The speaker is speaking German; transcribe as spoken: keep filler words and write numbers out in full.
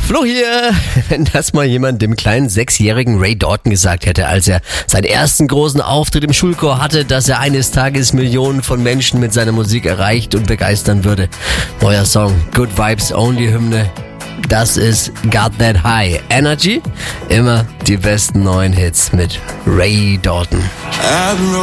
Flo hier, wenn das mal jemand dem kleinen sechsjährigen Ray Dalton gesagt hätte, als er seinen ersten großen Auftritt im Schulchor hatte, dass er eines Tages Millionen von Menschen mit seiner Musik erreicht und begeistern würde. Neuer Song, Good Vibes Only Hymne, das ist Got That High Energy. Immer die besten neuen Hits mit Ray Dalton.